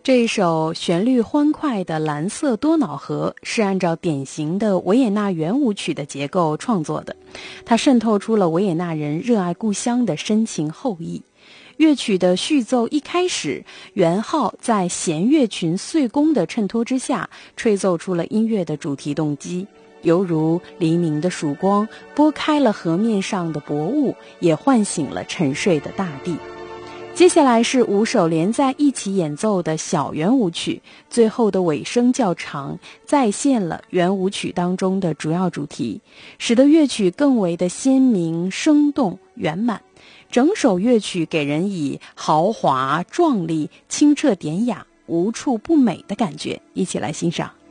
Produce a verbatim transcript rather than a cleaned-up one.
这一首旋律欢快的《蓝色多瑙河》是按照典型的维也纳圆舞曲的结构创作的，它渗透出了维也纳人热爱故乡的深情厚谊。乐曲的序奏一开始，圆号在弦乐群碎弓的衬托之下，吹奏出了音乐的主题动机，犹如黎明的曙光拨开了河面上的薄雾，也唤醒了沉睡的大地。接下来是五首连在一起演奏的小圆舞曲，最后的尾声较长，再现了圆舞曲当中的主要主题，使得乐曲更为的鲜明、生动、圆满。整首乐曲给人以豪华、壮丽、清澈典雅、无处不美的感觉，一起来欣赏。